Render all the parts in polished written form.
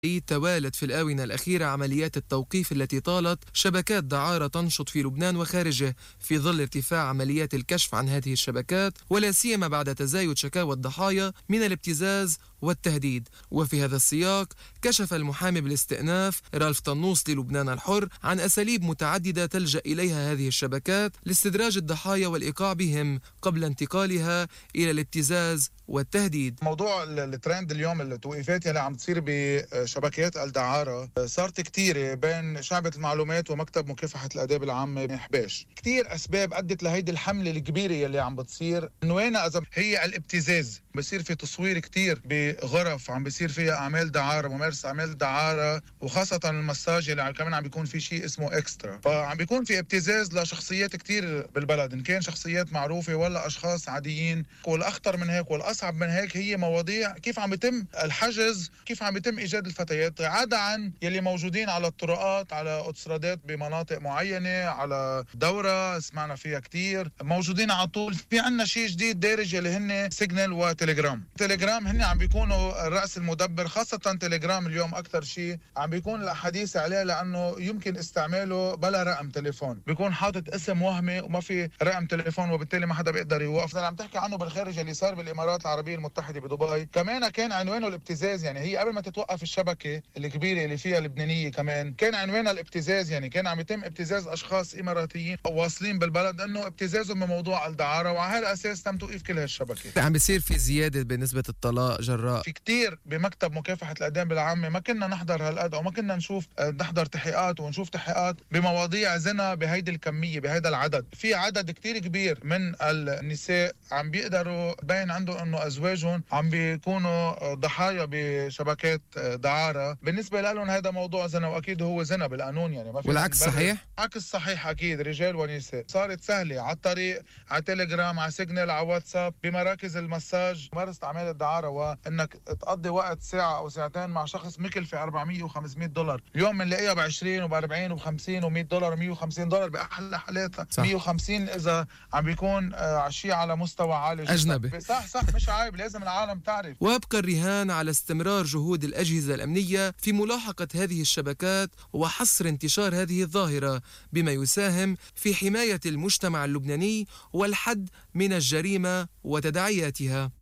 توالت في الآونة الأخيرة عمليات التوقيف التي طالت شبكات دعارة تنشط في لبنان وخارجه في ظل ارتفاع عمليات الكشف عن هذه الشبكات، ولا سيما بعد تزايد شكاوى الضحايا من الابتزاز والتهديد. وفي هذا السياق كشف المحامي بالاستئناف رالف طنوس للبنان الحر عن أساليب متعددة تلجأ إليها هذه الشبكات لاستدراج الضحايا والإيقاع بهم قبل انتقالها إلى الابتزاز والتهديد. موضوع الترند اليوم التوقيفات اللي عم تصير بشبكات الدعارة صارت كتيرة بين شعبة المعلومات ومكتب مكافحة الآداب العامة بحباش. كتير أسباب أدت لهيدي الحملة الكبيرة اللي عم بتصير. عنوانها إذا هي الابتزاز، بصير في تصوير كتير بغرف عم بصير فيها أعمال دعارة، ممارسة أعمال دعارة، وخاصة المساج اللي كمان عم بيكون في شيء اسمه إكسترا. فعم بيكون في ابتزاز لشخصيات كتير بالبلد، إن كان شخصيات معروفة ولا أشخاص عاديين. والأخطر من هيك والأصعب من هيك هي مواضيع كيف عم بيتم الحجز، كيف عم بيتم إيجاد الفتيات، عدا عن يلي موجودين على الطرقات، على أوتوسترادات بمناطق معينة، على دورة سمعنا فيها كتير موجودين على طول. في عنا شيء جديد دارج يلي هن سيجنال وتليجرام. تليجرام هن عم بيكونوا الرأس المدبر، خاصة تليجرام اليوم أكثر شيء عم بيكون الحديث عليه، لأنه يمكن استعماله بلا رقم تليفون، بيكون حاطط اسم وهمي وما في رقم تليفون، وبالتالي ما حدا بيقدر يوقف. عم تحكي عنه بالخارج اللي صار بالإمارات العربية المتحدة بدبي، كمان كان عنوانه الابتزاز. يعني هي قبل ما تتوقف الشبكة الكبيرة اللي فيها لبنانية كمان كان عنوانها الابتزاز. يعني كان عم يتم ابتزاز أشخاص إماراتيين واصلين بالبلد، إنه ابتزازهم بموضوع الدعارة، وعلى هالأساس تم توقيف كل هالشبكة. عم بيصير في زيادة بنسبة الطلاق جراء في كتير بمكتب مكافحة الآداب العامة ما كنا نحضر هالقد، أو ما كنا نحضر تحقيقات ونشوف تحقيقات بمواضيع زنا بهيدي الكمية بهيدا العدد. في عدد كتير كبير من النساء عم بيقدروا باين عندهم إنه أزواجهم عم بيكونوا ضحايا بشبكات دعارة. بالنسبة لهم هذا موضوع زنا، وأكيد هو زنا بالقانون، يعني ما في. والعكس صحيح؟ عكس صحيح أكيد، رجال ونساء. صارت سهلة على الطريق، على تليجرام، على سيجنال، على واتساب، بمراكز المساج، ممارسة أعمال الدعارة، وإنك تقضي وقت ساعة أو ساعتين مع شخص مكلفة 400 و500 دولار. اليوم بنلاقيها ب20 وب40 وب50 و100 دولار و150 دولار بأحلى حالاتها، 150 إذا عم بيكون شيء على مستوى عالي جدا. أجنبي. صح مش عيب، لازم العالم تعرف. ويبقى الرهان على استمرار جهود الأجهزة الأمنية في ملاحقة هذه الشبكات وحصر انتشار هذه الظاهرة، بما يساهم في حماية المجتمع اللبناني والحد من الجريمة وتداعياتها.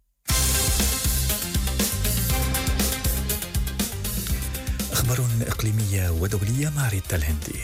أخبار إقليمية ودولية مع ريتا الهندي.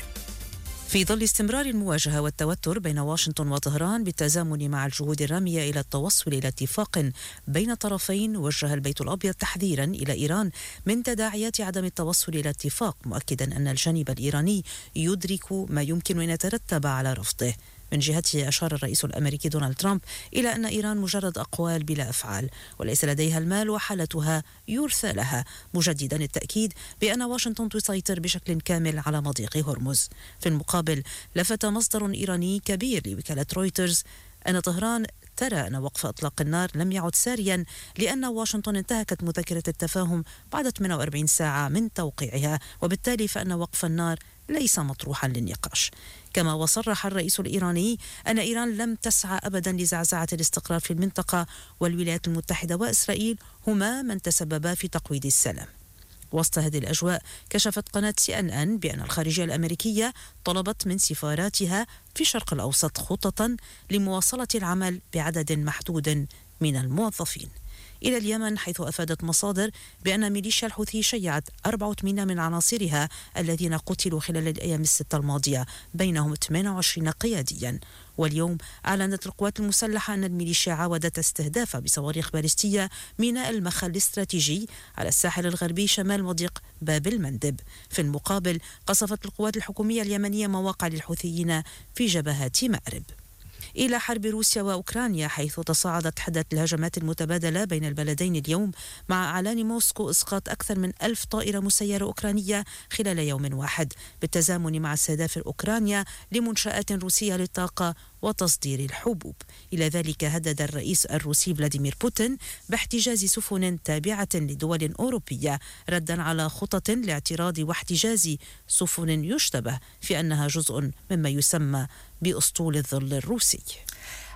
في ظل استمرار المواجهة والتوتر بين واشنطن وطهران بالتزامن مع الجهود الرامية إلى التوصل إلى اتفاق بين الطرفين، وجه البيت الأبيض تحذيرا إلى إيران من تداعيات عدم التوصل إلى اتفاق، مؤكدا أن الجانب الإيراني يدرك ما يمكن أن يترتب على رفضه. من جهته أشار الرئيس الأمريكي دونالد ترامب إلى أن إيران مجرد أقوال بلا أفعال، وليس لديها المال وحالتها يرثى لها، مجددا التأكيد بأن واشنطن تسيطر بشكل كامل على مضيق هرمز. في المقابل لفت مصدر إيراني كبير لوكالة رويترز أن طهران ترى أن وقف إطلاق النار لم يعد ساريا، لأن واشنطن انتهكت مذكرة التفاهم بعد 48 ساعة من توقيعها، وبالتالي فإن وقف النار ليس مطروحا للنقاش. كما وصرح الرئيس الإيراني أن إيران لم تسعى أبدا لزعزعة الاستقرار في المنطقة، والولايات المتحدة وإسرائيل هما من تسببا في تقويض السلام. وسط هذه الأجواء كشفت قناة CNN بأن الخارجية الأمريكية طلبت من سفاراتها في الشرق الأوسط خططا لمواصلة العمل بعدد محدود من الموظفين. إلى اليمن، حيث أفادت مصادر بأن ميليشيا الحوثي شيعت 84 من عناصرها الذين قتلوا خلال الأيام الستة الماضية، بينهم 28 قياديا. واليوم أعلنت القوات المسلحة أن الميليشيا عاودت استهداف بصواريخ باليستية ميناء المخل الاستراتيجي على الساحل الغربي شمال مضيق باب المندب. في المقابل قصفت القوات الحكومية اليمنية مواقع للحوثيين في جبهات مأرب. إلى حرب روسيا وأوكرانيا، حيث تصاعدت حدة الهجمات المتبادلة بين البلدين اليوم، مع إعلان موسكو إسقاط أكثر من 1000 طائرة مسيرة أوكرانية خلال يوم واحد، بالتزامن مع استهداف أوكرانيا لمنشآت روسية للطاقة وتصدير الحبوب. إلى ذلك هدد الرئيس الروسي فلاديمير بوتين باحتجاز سفن تابعة لدول أوروبية، ردا على خطط لاعتراض واحتجاز سفن يشتبه في أنها جزء مما يسمى بأسطول الظل الروسي.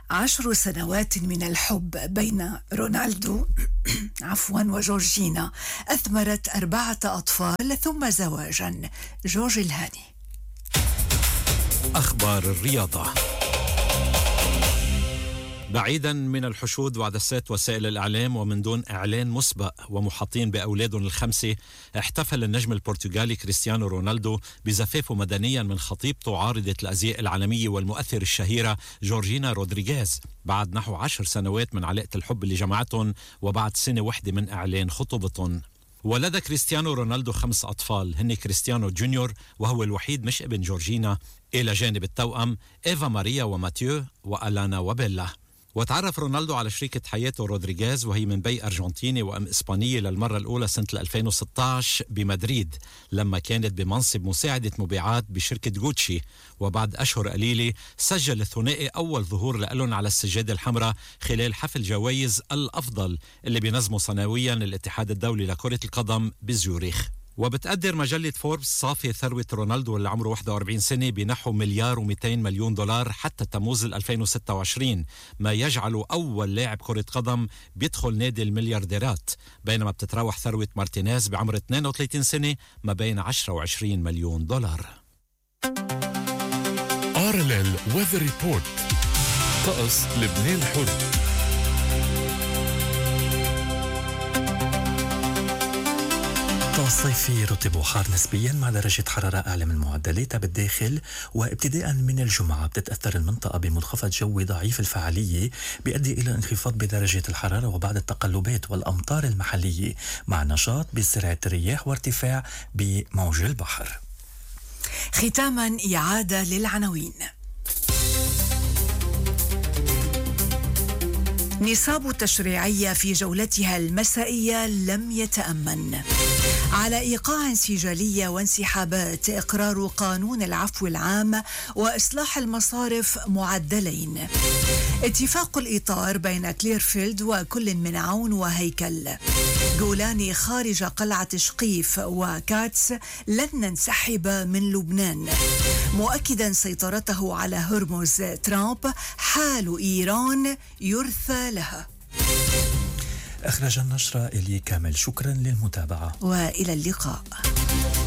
10 سنوات من الحب بين رونالدو وجورجينا أثمرت 4 أطفال ثم زواجا. جورج الهاني. أخبار الرياضة. بعيدا من الحشود وعدسات وسائل الإعلام ومن دون إعلان مسبق ومحاطين بأولادهم ال5، احتفل النجم البرتغالي كريستيانو رونالدو بزفافه مدنيا من خطيبته عارضة الأزياء العالمية والمؤثر الشهيرة جورجينا رودريغيز بعد نحو 10 سنوات من علاقة الحب اللي جمعتهم وبعد سنة واحدة من إعلان خطوبتهم. ولدى كريستيانو رونالدو 5 أطفال، هن كريستيانو جونيور وهو الوحيد مش ابن جورجينا، إلى جانب التوأم إيفا ماريا وماتيو وألانا وبيلا. وتعرف رونالدو على شريكة حياته رودريغيز وهي من بي أرجنتيني وأم إسبانية للمرة الأولى سنة 2016 بمدريد لما كانت بمنصب مساعدة مبيعات بشركة غوتشي. وبعد أشهر قليلة سجل الثنائي أول ظهور لهم على السجادة الحمراء خلال حفل جوائز الأفضل اللي بينظمه سنويا الاتحاد الدولي لكرة القدم بزيوريخ. وبتقدر مجلة فوربس صافي ثروة رونالدو اللي عمره 41 سنة بنحو $1,200,000,000 حتى تموز 2026، ما يجعله أول لاعب كرة قدم بيدخل نادي المليارديرات، بينما بتتراوح ثروة مارتينيز بعمر 32 سنة ما بين 10 و20 مليون دولار. RLL Weather Report. طقس لبنان الحر. الصيفي رطب وحار نسبيا مع درجة حرارة أعلى من المعدلات بالداخل، وابتداء من الجمعة بتتأثر المنطقة بمنخفض جوي ضعيف الفعالية بيؤدي إلى انخفاض بدرجة الحرارة وبعض التقلبات والأمطار المحلية مع نشاط بسرعة الرياح وارتفاع بموج البحر. ختاما إعادة للعناوين. نصاب التشريعية في جولتها المسائية لم يتأمن. على إيقاع انسجالية وانسحابات إقرار قانون العفو العام وإصلاح المصارف معدلين. اتفاق الإطار بين كليرفيلد وكل من عون وهيكل. جولاني خارج قلعة شقيف وكاتس لن ننسحب من لبنان. مؤكدا سيطرته على هرمز ترامب حال إيران يرثى لها. أخرج النشرة إلي كامل. شكرا للمتابعة وإلى اللقاء.